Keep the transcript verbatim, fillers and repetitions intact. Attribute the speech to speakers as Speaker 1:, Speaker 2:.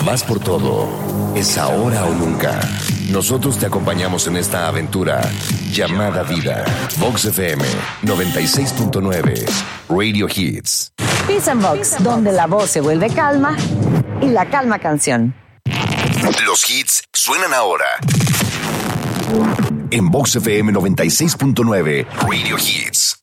Speaker 1: Vas por todo. Es ahora o nunca. Nosotros te acompañamos en esta aventura llamada vida. Vox F M noventa y seis punto nueve. Radio Hits.
Speaker 2: Peace and Vox, donde la voz se vuelve calma y la calma canción.
Speaker 1: Los hits suenan ahora. En Vox F M noventa y seis punto nueve. Radio Hits.